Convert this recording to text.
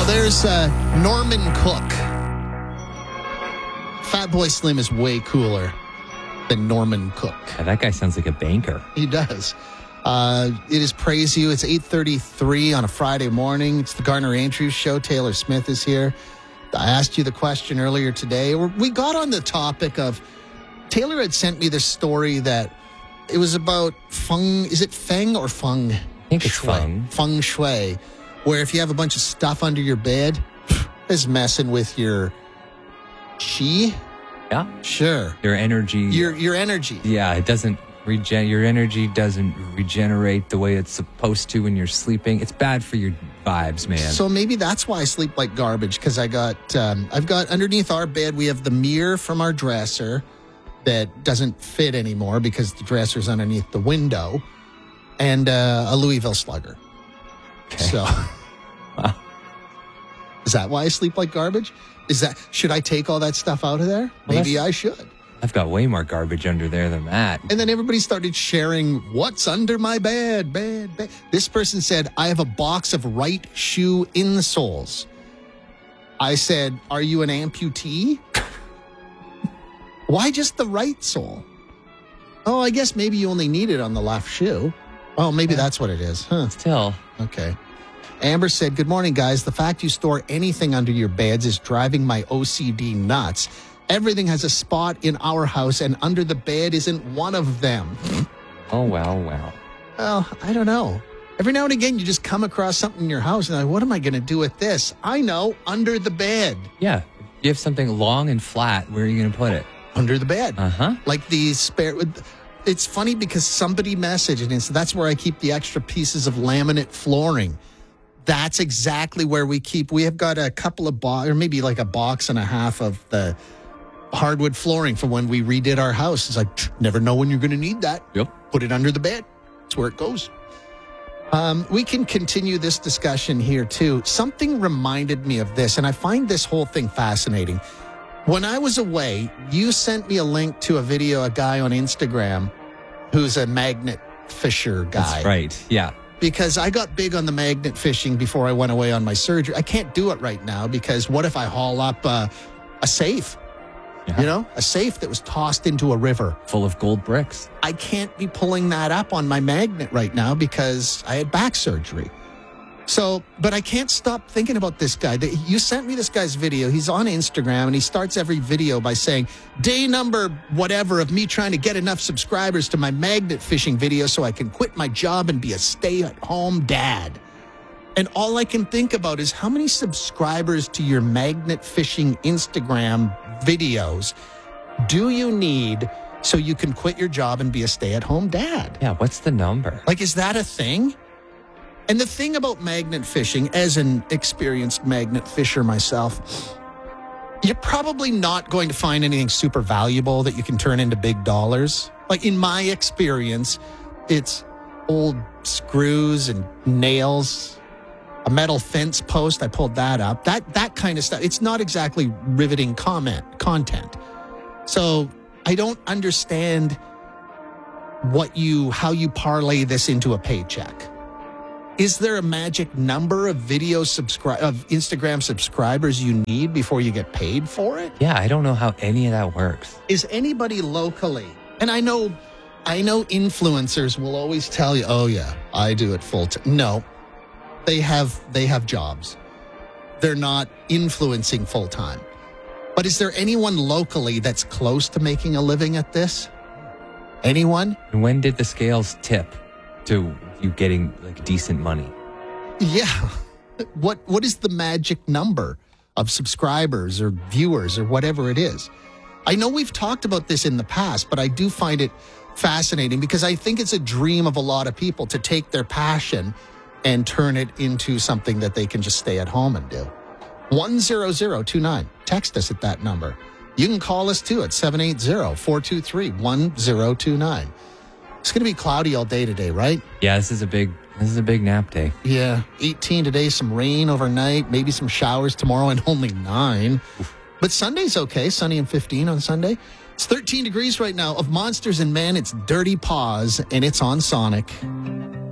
There's Norman Cook. Fatboy Slim is way cooler than Norman Cook. Yeah, that guy sounds like a banker. He does. It is Praise You. It's 8:33 on a Friday morning. It's the Garner Andrews Show. Taylor Smith is here. I asked you the question earlier today. We got on the topic of, Taylor had sent me this story that it was about feng. Is it feng or feng? I think it's feng. Feng shui, where if you have a bunch of stuff under your bed, it's messing with your chi. Yeah. Sure. Your energy. Your energy. Yeah, it doesn't your energy doesn't regenerate the way it's supposed to when you're sleeping. It's bad for your vibes, man. So maybe that's why I sleep like garbage, because I've got underneath our bed, we have the mirror from our dresser that doesn't fit anymore because the dresser's underneath the window, and a Louisville Slugger. Okay. So Wow. Is that why I sleep like garbage? Should I take all that stuff out of there? Well, Maybe I should. I've got way more garbage under there than that. And then everybody started sharing what's under my bed. This person said, I have a box of right shoe insoles. I said, are you an amputee? Why just the right sole? Oh, I guess maybe you only need it on the left shoe. Oh, maybe that's what it is. Huh. Still. Okay. Amber said, good morning, guys. The fact you store anything under your beds is driving my OCD nuts. Everything has a spot in our house, and under the bed isn't one of them. Oh, wow. Well, I don't know. Every now and again, you just come across something in your house, and like, what am I going to do with this? I know, under the bed. Yeah. You have something long and flat. Where are you going to put it? Under the bed. Uh-huh. Like the spare... It's funny because somebody messaged and said, that's where I keep the extra pieces of laminate flooring. That's exactly where we have got a couple of or maybe like a box and a half of the hardwood flooring from when we redid our house. It's like, never know when you're going to need that. Yep. Put it under the bed. That's where it goes. We can continue this discussion here too. Something reminded me of this, and I find this whole thing fascinating. When I was away, you sent me a link to a video, a guy on Instagram who's a magnet fisher guy. That's right. Yeah. Because I got big on the magnet fishing before I went away on my surgery. I can't do it right now because what if I haul up a safe? Yeah. You know, a safe that was tossed into a river. Full of gold bricks. I can't be pulling that up on my magnet right now because I had back surgery. So, but I can't stop thinking about this guy. You sent me this guy's video. He's on Instagram, and he starts every video by saying, day number whatever of me trying to get enough subscribers to my magnet fishing video so I can quit my job and be a stay-at-home dad. And all I can think about is how many subscribers to your magnet fishing Instagram videos do you need so you can quit your job and be a stay-at-home dad? Yeah, what's the number? Like, is that a thing? And the thing about magnet fishing, as an experienced magnet fisher myself, you're probably not going to find anything super valuable that you can turn into big dollars. Like, in my experience, it's old screws and nails, a metal fence post. I pulled that up. That kind of stuff. It's not exactly riveting content. So I don't understand how you parlay this into a paycheck. Is there a magic number of Instagram subscribers you need before you get paid for it? Yeah, I don't know how any of that works. Is anybody locally? And I know influencers will always tell you, "Oh yeah, I do it full time." No. They have jobs. They're not influencing full time. But is there anyone locally that's close to making a living at this? Anyone? And when did the scales tip to you getting like decent money? Yeah. What is the magic number of subscribers or viewers or whatever it is? I know we've talked about this in the past, but I do find it fascinating because I think it's a dream of a lot of people to take their passion and turn it into something that they can just stay at home and do. 10029. Text us at that number. You can call us too at 780-423-1029. It's going to be cloudy all day today, right? Yeah, this is a big nap day. Yeah, 18 today, some rain overnight, maybe some showers tomorrow, and only 9. But Sunday's okay, sunny and 15 on Sunday. It's 13 degrees right now. Of Monsters and Men, it's Dirty Paws, and it's on Sonic.